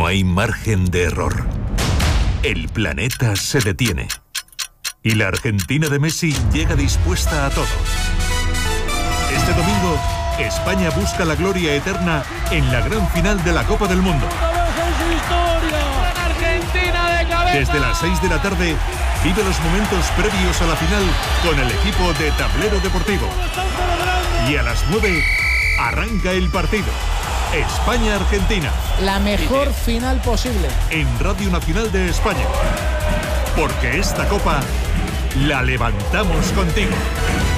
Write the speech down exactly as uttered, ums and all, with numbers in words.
hay margen de error. El planeta se detiene. Y la Argentina de Messi llega dispuesta a todo. Este domingo, España busca la gloria eterna en la gran final de la Copa del Mundo. Desde las seis de la tarde, vive los momentos previos a la final con el equipo de Tablero Deportivo. Y a las nueve, arranca el partido. España-Argentina. La mejor final posible. En Radio Nacional de España. Porque esta copa la levantamos contigo.